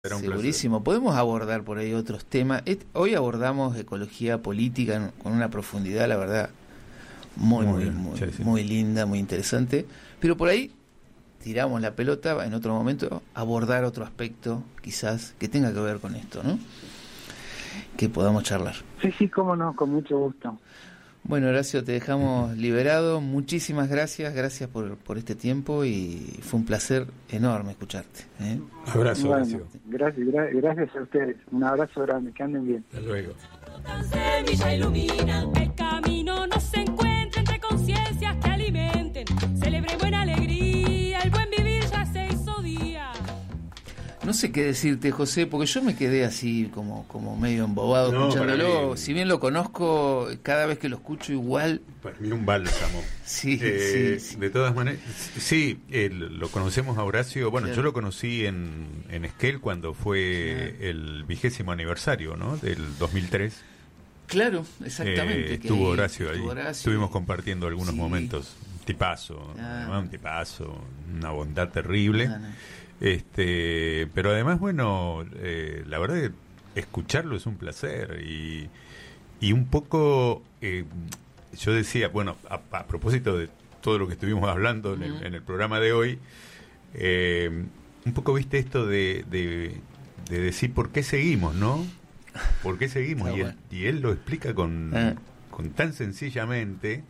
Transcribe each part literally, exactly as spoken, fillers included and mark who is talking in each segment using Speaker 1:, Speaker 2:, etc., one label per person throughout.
Speaker 1: Será un
Speaker 2: Segurísimo.
Speaker 1: placer.
Speaker 2: Podemos abordar por ahí otros temas. Hoy abordamos ecología política con una profundidad, la verdad, muy, muy, muy, muy,
Speaker 1: sí, sí.
Speaker 2: muy linda, muy interesante. Pero por ahí tiramos la pelota en otro momento, abordar otro aspecto, quizás, que tenga que ver con esto, ¿no? Que podamos charlar.
Speaker 3: Sí, sí, cómo no, con mucho gusto.
Speaker 2: Bueno, Horacio, te dejamos liberado. Muchísimas gracias, gracias por, por este tiempo y fue un placer enorme escucharte, ¿eh?
Speaker 1: Abrazo,
Speaker 3: bueno,
Speaker 1: Horacio.
Speaker 3: Gracias, gra- gracias a ustedes. Un abrazo grande, que anden bien.
Speaker 1: Hasta luego.
Speaker 4: Semilla ilumina, el camino no se encuentra entre conciencias que alimenten. Celebre buena alegría, el buen vivir ya se hizo día.
Speaker 2: No sé qué decirte, José, porque yo me quedé así como, como medio embobado
Speaker 1: No,
Speaker 2: escuchándolo.
Speaker 1: para mí-
Speaker 2: Si bien lo conozco, cada vez que lo escucho igual.
Speaker 1: Para mí un bálsamo.
Speaker 2: Sí,
Speaker 1: Eh,
Speaker 2: sí, sí.
Speaker 1: De todas maneras, sí, el- lo conocemos a Horacio. Bueno,
Speaker 2: Claro.
Speaker 1: yo lo conocí en, en Esquel cuando fue
Speaker 2: Claro.
Speaker 1: el vigésimo aniversario, ¿no? Del dos mil tres.
Speaker 2: Claro, exactamente.
Speaker 1: Eh,
Speaker 2: que
Speaker 1: estuvo
Speaker 2: ahí
Speaker 1: Horacio ahí.
Speaker 2: estuvo Horacio.
Speaker 1: Estuvimos compartiendo algunos
Speaker 2: Sí.
Speaker 1: momentos. Un tipazo,
Speaker 2: Ah.
Speaker 1: ¿no? Un tipazo, una bondad terrible.
Speaker 2: Ah, no.
Speaker 1: Este, pero además, bueno, eh, la verdad que escucharlo es un placer y, y un poco, eh, yo decía, bueno, a, a propósito de todo lo que estuvimos hablando en, el,
Speaker 2: Ujú.
Speaker 1: en el programa de hoy, eh, un poco viste esto de, de, de decir por qué seguimos, ¿no? ¿Por qué seguimos?
Speaker 2: Ah,
Speaker 1: y, él,
Speaker 2: bueno.
Speaker 1: y él lo explica con,
Speaker 2: Ah.
Speaker 1: con tan sencillamente,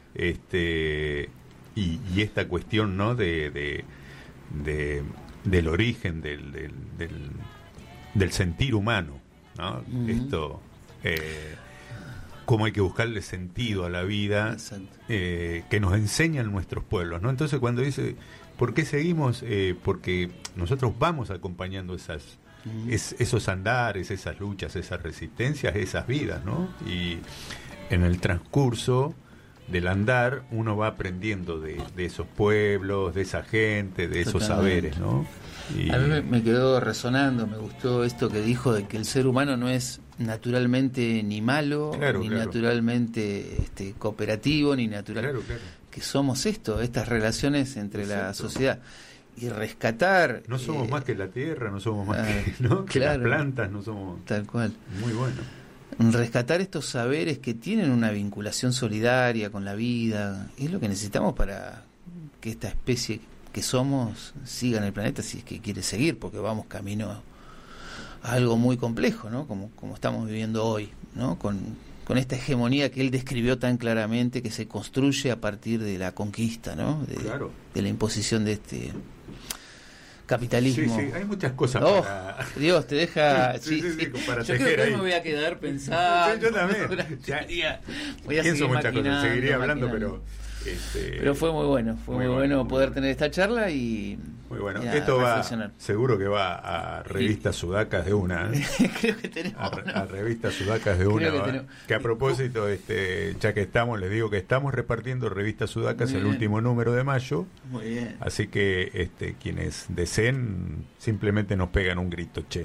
Speaker 1: este, y, y esta cuestión, ¿no? De, de, de del origen del, del, del, del sentir humano, ¿no?
Speaker 2: Ujú.
Speaker 1: Esto, eh, cómo hay que buscarle sentido a la vida,
Speaker 2: Exacto.
Speaker 1: eh, que nos enseñan nuestros pueblos, ¿no? Entonces cuando dice, ¿por qué seguimos? Eh, porque nosotros vamos acompañando esas
Speaker 2: Ujú.
Speaker 1: es, esos andares, esas luchas, esas resistencias, esas vidas, ¿no? Y en el transcurso del andar uno va aprendiendo de, de esos pueblos, de esa gente, de esos
Speaker 2: Totalmente.
Speaker 1: saberes, ¿no? Y,
Speaker 2: A mí me, me quedó resonando, me gustó esto que dijo de que el ser humano no es naturalmente ni malo,
Speaker 1: Claro,
Speaker 2: ni
Speaker 1: claro.
Speaker 2: naturalmente este, cooperativo, ni natural.
Speaker 1: claro, claro.
Speaker 2: Que somos esto, estas relaciones entre la
Speaker 1: Exacto.
Speaker 2: sociedad. Y rescatar...
Speaker 1: No somos
Speaker 2: eh,
Speaker 1: más que la tierra, no somos más
Speaker 2: ah,
Speaker 1: que, ¿no? que las
Speaker 2: claro.
Speaker 1: plantas, no somos...
Speaker 2: Tal cual.
Speaker 1: Muy bueno.
Speaker 2: Rescatar estos saberes que tienen una vinculación solidaria con la vida, es lo que necesitamos para que esta especie que somos siga en el planeta, si es que quiere seguir, porque vamos camino a algo muy complejo, ¿no? Como, como estamos viviendo hoy, ¿no? Con, con esta hegemonía que él describió tan claramente, que se construye a partir de la conquista, ¿no? De,
Speaker 1: Claro.
Speaker 2: de la imposición de este capitalismo.
Speaker 1: Sí, sí, hay muchas cosas
Speaker 2: Oh,
Speaker 1: para...
Speaker 2: Dios, te deja...
Speaker 1: Sí, sí, sí, para
Speaker 2: yo creo
Speaker 1: tejer
Speaker 2: que hoy
Speaker 1: ahí.
Speaker 2: me voy a quedar pensando.
Speaker 1: Sí, yo también.
Speaker 2: durante
Speaker 1: Ya,
Speaker 2: el día. Voy a
Speaker 1: Pienso
Speaker 2: seguir
Speaker 1: muchas cosas,
Speaker 2: maquinando,
Speaker 1: seguiría hablando,
Speaker 2: maquinando.
Speaker 1: pero... Este,
Speaker 2: Pero fue muy bueno, fue muy,
Speaker 1: muy
Speaker 2: bueno,
Speaker 1: bueno, muy
Speaker 2: poder
Speaker 1: bueno.
Speaker 2: tener esta charla y...
Speaker 1: Muy bueno.
Speaker 2: y a
Speaker 1: Esto va,
Speaker 2: reflexionar.
Speaker 1: seguro que va a revistas sudacas de una, ¿eh?
Speaker 2: Creo que tenemos...
Speaker 1: A,
Speaker 2: ¿no?
Speaker 1: a revistas sudacas de
Speaker 2: Creo
Speaker 1: una.
Speaker 2: que
Speaker 1: va.
Speaker 2: tenemos.
Speaker 1: Que a propósito, este, ya que estamos, les digo que estamos repartiendo revistas sudacas
Speaker 2: Muy
Speaker 1: el
Speaker 2: bien.
Speaker 1: último número de mayo.
Speaker 2: Muy bien.
Speaker 1: Así que este, quienes deseen, simplemente nos pegan un grito, che.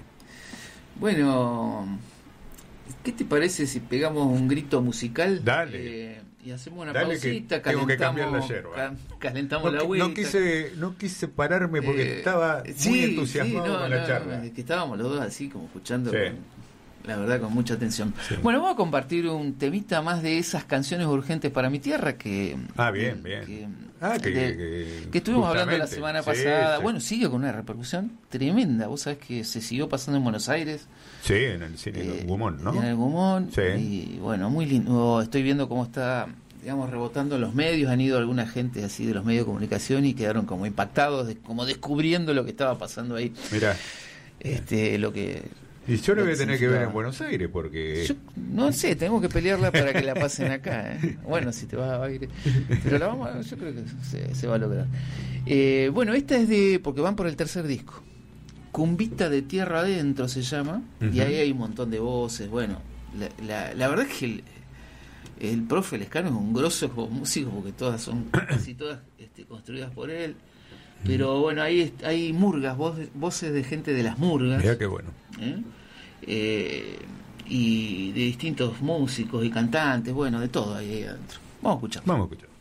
Speaker 2: Bueno, ¿qué te parece si pegamos un grito musical?
Speaker 1: Dale.
Speaker 2: Eh, y hacemos una
Speaker 1: Dale, que
Speaker 2: pausita,
Speaker 1: tengo que cambiar
Speaker 2: calentamos,
Speaker 1: la yerba.
Speaker 2: ca- calentamos
Speaker 1: No,
Speaker 2: la
Speaker 1: qui-
Speaker 2: agüita.
Speaker 1: no quise, no quise pararme porque
Speaker 2: Eh,
Speaker 1: estaba muy
Speaker 2: sí,
Speaker 1: entusiasmado
Speaker 2: sí, no,
Speaker 1: con la
Speaker 2: no,
Speaker 1: charla.
Speaker 2: es que estábamos los dos así como escuchando,
Speaker 1: Sí.
Speaker 2: con- la verdad, con mucha atención.
Speaker 1: Sí.
Speaker 2: Bueno, vamos a compartir un temita más de esas canciones urgentes para mi tierra que...
Speaker 1: Ah, bien,
Speaker 2: que-
Speaker 1: bien.
Speaker 2: que-
Speaker 1: Ah, que,
Speaker 2: de-
Speaker 1: que-
Speaker 2: que estuvimos hablando la
Speaker 1: justamente.
Speaker 2: semana
Speaker 1: Sí,
Speaker 2: pasada.
Speaker 1: sí.
Speaker 2: Bueno, sigue con una repercusión tremenda. Vos sabés que se siguió pasando en Buenos Aires.
Speaker 1: Sí, en el cine
Speaker 2: eh,
Speaker 1: Gumón, ¿no?
Speaker 2: En el Gumón.
Speaker 1: Sí.
Speaker 2: Y bueno, muy lindo. Estoy viendo cómo está, digamos, rebotando en los medios. Han ido alguna gente así de los medios de comunicación y quedaron como impactados, de- como descubriendo lo que estaba pasando ahí.
Speaker 1: Mira,
Speaker 2: Este, lo que...
Speaker 1: y yo lo
Speaker 2: lo
Speaker 1: voy a
Speaker 2: que
Speaker 1: tener que ver
Speaker 2: significaba.
Speaker 1: en Buenos Aires porque...
Speaker 2: Yo no sé, tenemos que pelearla para que la pasen acá. ¿eh? Bueno, si te vas a ir. Pero la vamos a, yo creo que se, se va a lograr. Eh, bueno, esta es de. Porque van por el tercer disco. Cumbita de Tierra Adentro se llama.
Speaker 1: Ujú.
Speaker 2: Y ahí hay un montón de voces. Bueno, la, la, la verdad es que el, el profe Lescano es un grosso músico porque todas son casi todas este, construidas por él. Pero bueno, ahí hay murgas, voz- voces de gente de las murgas.
Speaker 1: Mira qué bueno.
Speaker 2: ¿eh? Eh, y de distintos músicos y cantantes, bueno, de todo ahí adentro. Vamos a escuchar.
Speaker 1: Vamos a escuchar.